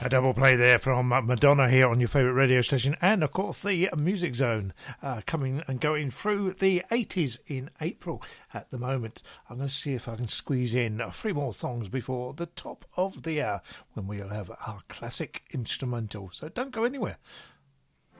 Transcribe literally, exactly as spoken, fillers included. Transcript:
A double play there from Madonna here on your favourite radio station, and of course the Music Zone uh, coming and going through the eighties in April at the moment. I'm going to see if I can squeeze in three more songs before the top of the hour when we'll have our classic instrumental. So don't go anywhere.